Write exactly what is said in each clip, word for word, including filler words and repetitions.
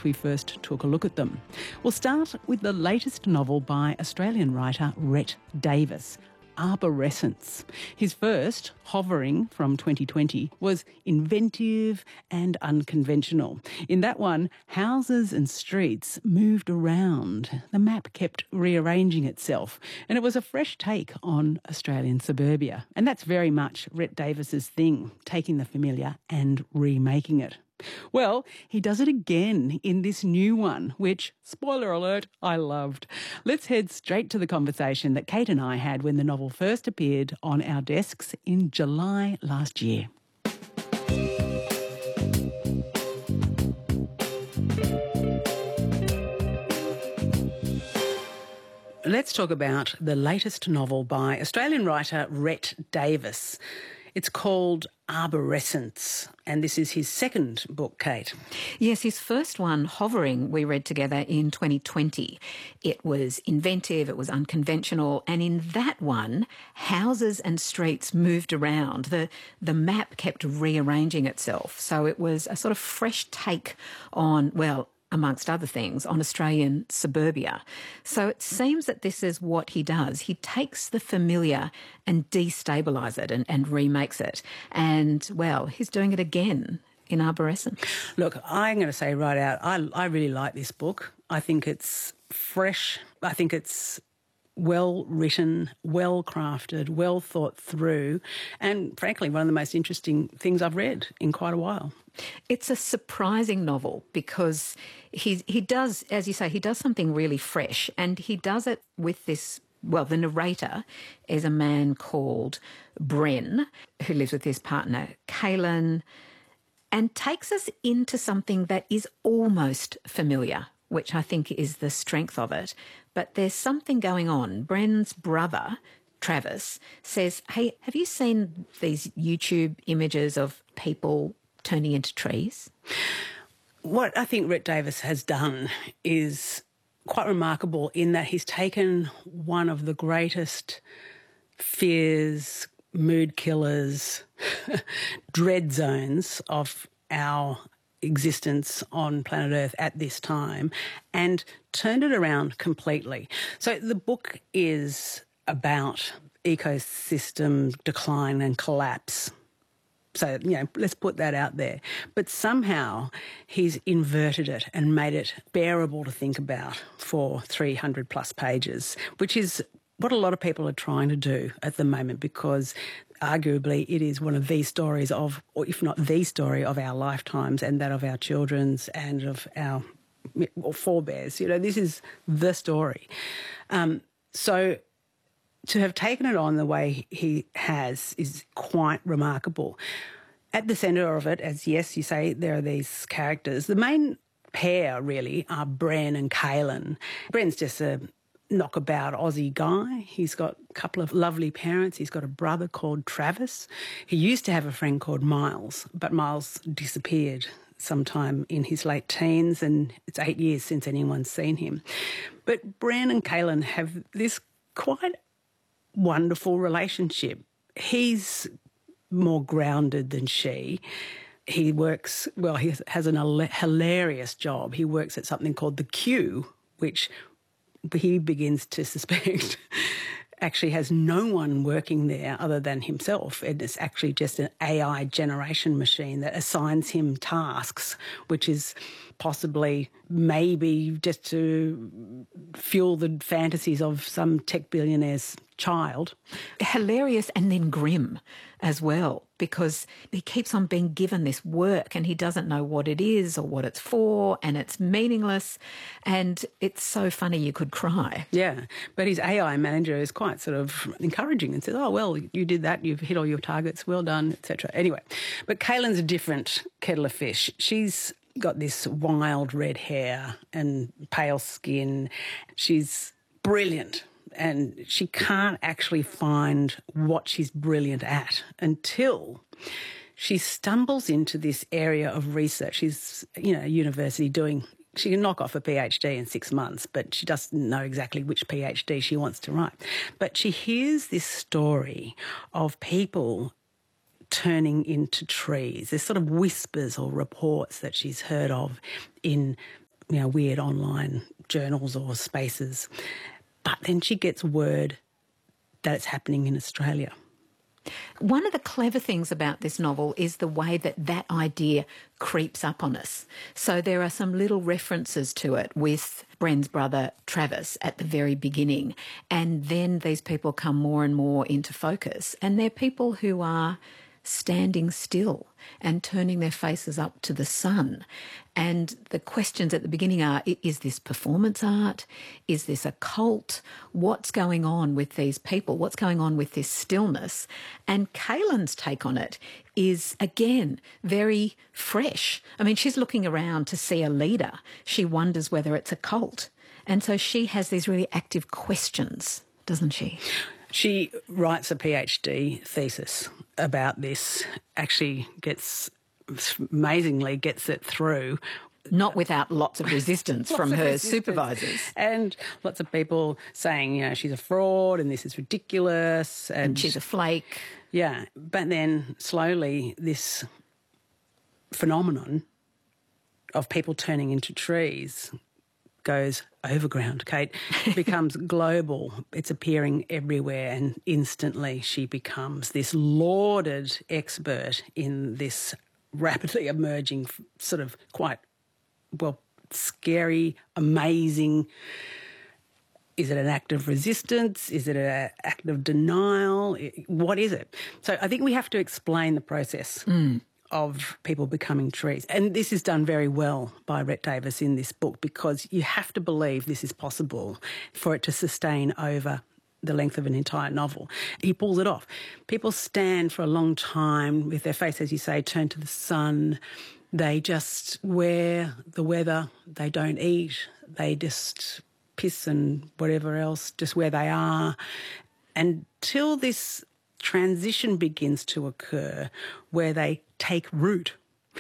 since we first took a look at them. We'll start with the latest novel by Australian writer Rhett Davis, Arborescence. His first, Hovering, from twenty twenty, was inventive and unconventional. In that one, houses and streets moved around. The map kept rearranging itself, and it was a fresh take on Australian suburbia. And that's very much Rhett Davis's thing, taking the familiar and remaking it. Well, he does it again in this new one, which, spoiler alert, I loved. Let's head straight to the conversation that Kate and I had when the novel first appeared on our desks in July last year. Let's talk about the latest novel by Australian writer Rhett Davis. It's called Arborescence, and this is his second book, Kate. Yes, his first one, Hovering, we read together in twenty twenty. It was inventive, it was unconventional, and in that one, houses and streets moved around. The, the map kept rearranging itself, so it was a sort of fresh take on, well, amongst other things, on Australian suburbia. So it seems that this is what he does. He takes the familiar and destabilises it and, and remakes it. And, well, he's doing it again in Arborescence. Look, I'm going to say right out, I, I really like this book. I think it's fresh. I think it's well written, well crafted, well thought through, and frankly, one of the most interesting things I've read in quite a while. It's a surprising novel because he he does, as you say, he does something really fresh, and he does it with this. Well, the narrator is a man called Bren, who lives with his partner, Kaylin, and takes us into something that is almost familiar, which I think is the strength of it. But there's something going on. Bren's brother, Travis, says, hey, have you seen these YouTube images of people turning into trees? What I think Rhett Davis has done is quite remarkable in that he's taken one of the greatest fears, mood killers, dread zones of our existence on planet Earth at this time and turned it around completely. So the book is about ecosystem decline and collapse. So, you know, let's put that out there. But somehow he's inverted it and made it bearable to think about for three hundred plus pages, which is what a lot of people are trying to do at the moment because arguably it is one of the stories of, or if not the story of our lifetimes and that of our children's and of our or forebears. You know, this is the story. Um, so to have taken it on the way he has is quite remarkable. At the centre of it, as yes, you say, there are these characters. The main pair really are Bren and Kaylin. Bren's just a knockabout Aussie guy. He's got a couple of lovely parents. He's got a brother called Travis. He used to have a friend called Miles, but Miles disappeared sometime in his late teens, and it's eight years since anyone's seen him. But Bren and Kaylin have this quite wonderful relationship. He's more grounded than she. He works, well, he has an hilarious job. He works at something called The Queue, which he begins to suspect actually has no one working there other than himself. And it's actually just an A I generation machine that assigns him tasks, which is possibly maybe just to fuel the fantasies of some tech billionaire's child. Hilarious and then grim as well, because he keeps on being given this work and he doesn't know what it is or what it's for, and it's meaningless, and it's so funny you could cry. Yeah, but his A I manager is quite sort of encouraging and says, oh, well, you did that, you've hit all your targets, well done, et cetera. Anyway, but Kaylin's a different kettle of fish. She's got this wild red hair and pale skin. She's brilliant. And she can't actually find what she's brilliant at until she stumbles into this area of research. She's, you know, university doing, she can knock off a PhD in six months, but she doesn't know exactly which PhD she wants to write. But she hears this story of people turning into trees. There's sort of whispers or reports that she's heard of in you know, weird online journals or spaces. But then she gets word that it's happening in Australia. One of the clever things about this novel is the way that that idea creeps up on us. So there are some little references to it with Bren's brother Travis at the very beginning, and then these people come more and more into focus, and they're people who are standing still and turning their faces up to the sun. And the questions at the beginning are, is this performance art? Is this a cult? What's going on with these people? What's going on with this stillness? And Kaylin's take on it is, again, very fresh. I mean, she's looking around to see a leader. She wonders whether it's a cult. And so she has these really active questions, doesn't she? She writes a PhD thesis about this, actually gets, amazingly gets it through. Not without lots of resistance from of her resistance. supervisors. And lots of people saying, you know, she's a fraud and this is ridiculous. And, and she's a flake. Yeah. But then slowly this phenomenon of people turning into trees goes overground, Kate. It becomes global. It's appearing everywhere, and instantly she becomes this lauded expert in this rapidly emerging, sort of quite, well, scary, amazing. Is it an act of resistance? Is it an act of denial? What is it? So I think we have to explain the process. Mm. of people becoming trees. And this is done very well by Rhett Davis in this book, because you have to believe this is possible for it to sustain over the length of an entire novel. He pulls it off. People stand for a long time with their face, as you say, turned to the sun. They just wear the weather. They don't eat. They just piss and whatever else, just where they are. Until this transition begins to occur where they take root.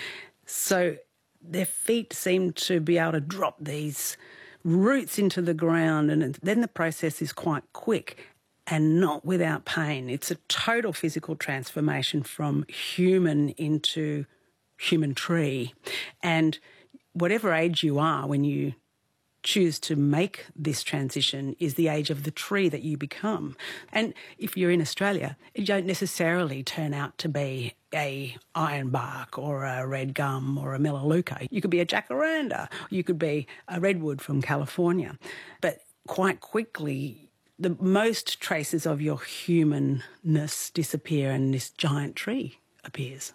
So their feet seem to be able to drop these roots into the ground, and then the process is quite quick and not without pain. It's a total physical transformation from human into human tree. And whatever age you are when you choose to make this transition is the age of the tree that you become. And if you're in Australia, you don't necessarily turn out to be a ironbark or a red gum or a melaleuca. You could be a jacaranda. You could be a redwood from California. But quite quickly, the most traces of your humanness disappear and this giant tree appears.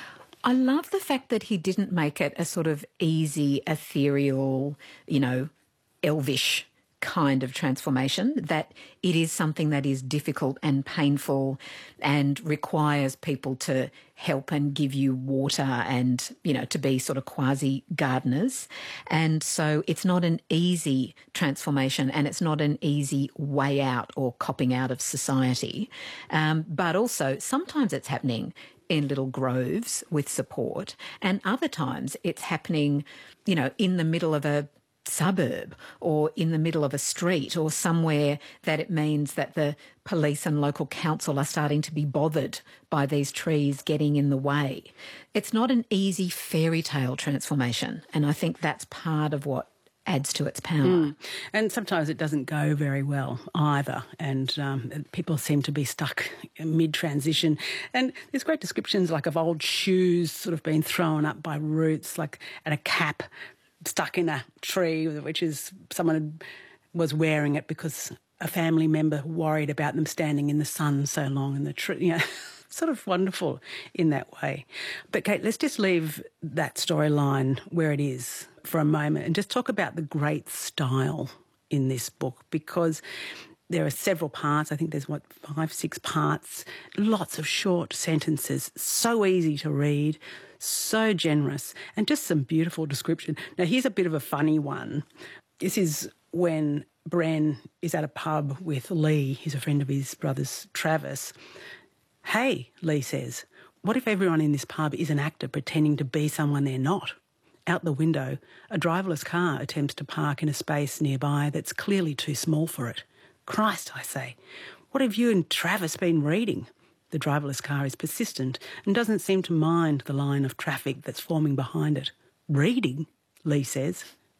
I love the fact that he didn't make it a sort of easy, ethereal, you know, elvish kind of transformation, that it is something that is difficult and painful and requires people to help and give you water and, you know, to be sort of quasi-gardeners. And so it's not an easy transformation, and it's not an easy way out or copping out of society. Um, but also sometimes it's happening in little groves with support, and other times it's happening, you know, in the middle of a suburb or in the middle of a street or somewhere that it means that the police and local council are starting to be bothered by these trees getting in the way. It's not an easy fairy tale transformation, and I think that's part of what adds to its power. Mm. And sometimes it doesn't go very well either, and um, people seem to be stuck mid-transition. And there's great descriptions like of old shoes sort of being thrown up by roots, like and a cap stuck in a tree, which is someone was wearing it because a family member worried about them standing in the sun so long in the tree. You know, sort of wonderful in that way. But Kate, let's just leave that storyline where it is for a moment and just talk about the great style in this book, because there are several parts. I think there's, what, five, six parts, lots of short sentences, so easy to read, so generous, and just some beautiful description. Now, here's a bit of a funny one. This is when Bren is at a pub with Lee, who's a friend of his brother's, Travis. "Hey," Lee says, "what if everyone in this pub is an actor pretending to be someone they're not?" Out the window, a driverless car attempts to park in a space nearby that's clearly too small for it. "Christ," I say, "what have you and Travis been reading?" The driverless car is persistent and doesn't seem to mind the line of traffic that's forming behind it. "Reading?" Lee says.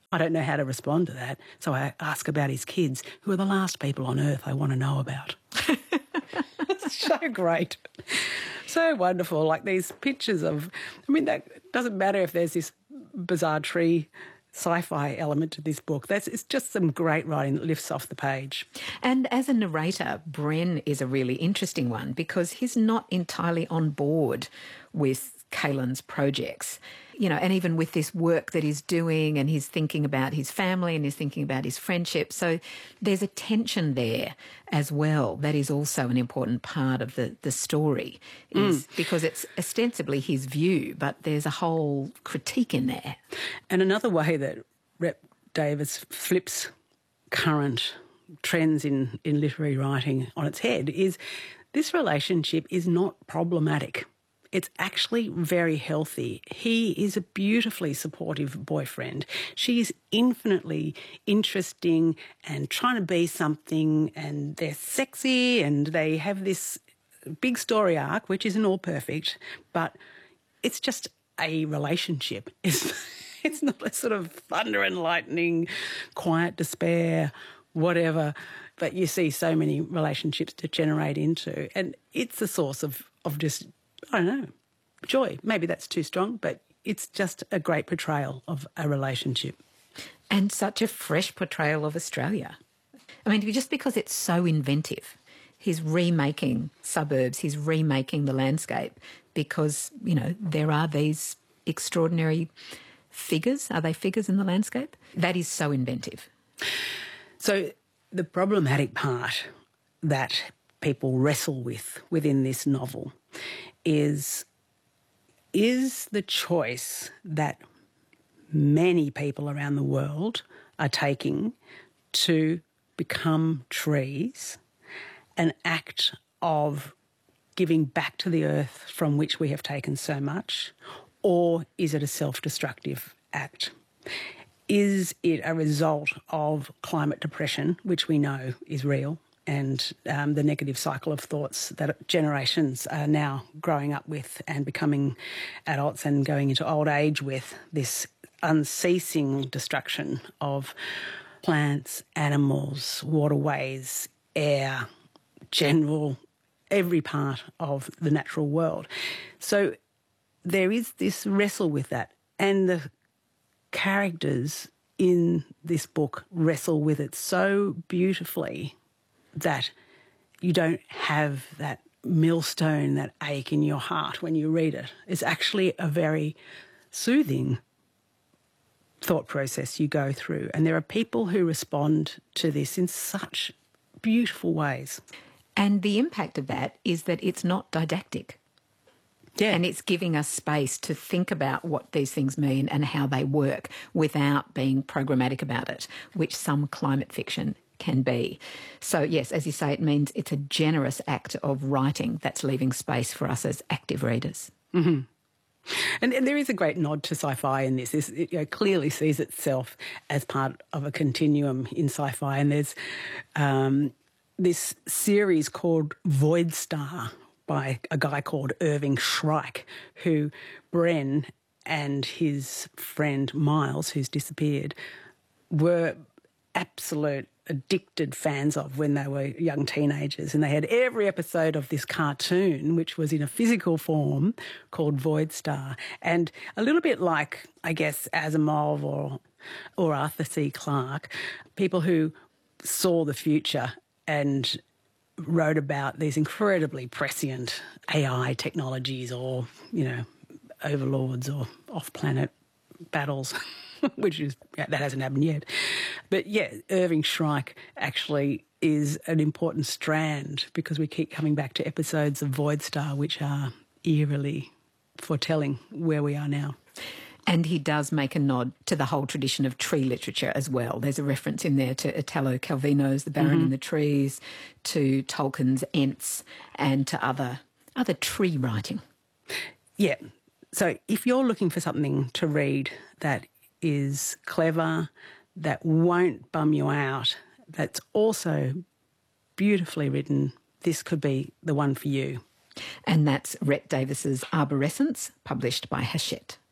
I don't know how to respond to that, so I ask about his kids, who are the last people on earth I want to know about. It's so great. So wonderful, like these pictures of, I mean, that doesn't matter if there's this bizarre tree sci-fi element to this book. That's it's just some great writing that lifts off the page. And as a narrator, Bren is a really interesting one because he's not entirely on board with Kaelin's projects. You know, and even with this work that he's doing, and he's thinking about his family and he's thinking about his friendship. So there's a tension there as well. That is also an important part of the, the story, is mm. because it's ostensibly his view, but there's a whole critique in there. And another way that Rhett Davis flips current trends in, in literary writing on its head is this relationship is not problematic. It's actually very healthy. He is a beautifully supportive boyfriend. She is infinitely interesting and trying to be something, and they're sexy and they have this big story arc, which isn't all perfect, but it's just a relationship. It's, it's not a sort of thunder and lightning, quiet despair, whatever, that you see so many relationships degenerate into. And it's a source of, of just... I don't know, joy. Maybe that's too strong, but it's just a great portrayal of a relationship. And such a fresh portrayal of Australia. I mean, just because it's so inventive. He's remaking suburbs, he's remaking the landscape because, you know, there are these extraordinary figures. Are they figures in the landscape? That is so inventive. So the problematic part that people wrestle with within this novel is, is the choice that many people around the world are taking to become trees an act of giving back to the earth from which we have taken so much, or is it a self-destructive act? Is it a result of climate depression, which we know is real, and um, the negative cycle of thoughts that generations are now growing up with and becoming adults and going into old age with, this unceasing destruction of plants, animals, waterways, air, general, every part of the natural world. So there is this wrestle with that, and the characters in this book wrestle with it so beautifully that you don't have that millstone, that ache in your heart when you read it. It's actually a very soothing thought process you go through. And there are people who respond to this in such beautiful ways. And the impact of that is that it's not didactic. Yeah. And it's giving us space to think about what these things mean and how they work without being programmatic about it, which some climate fiction can be. So, yes, as you say, it means it's a generous act of writing that's leaving space for us as active readers. Mm-hmm. And, and there is a great nod to sci-fi in this. This it, you know, clearly sees itself as part of a continuum in sci-fi. And there's um, this series called Void Star by a guy called Irving Shrike, who Bren and his friend Miles, who's disappeared, were absolute addicted fans of when they were young teenagers. And they had every episode of this cartoon, which was in a physical form, called Void Star. And a little bit like, I guess, Asimov or, or Arthur C. Clarke, people who saw the future and wrote about these incredibly prescient A I technologies, or, you know, overlords or off-planet battles, which is, that hasn't happened yet. But yeah, Irving Shrike actually is an important strand, because we keep coming back to episodes of Void Star which are eerily foretelling where we are now. And he does make a nod to the whole tradition of tree literature as well. There's a reference in there to Italo Calvino's The Baron mm-hmm. in the Trees, to Tolkien's Ents, and to other other tree writing. Yeah. So if you're looking for something to read that is clever, that won't bum you out, that's also beautifully written, this could be the one for you. And that's Rhett Davis's Arborescence, published by Hachette.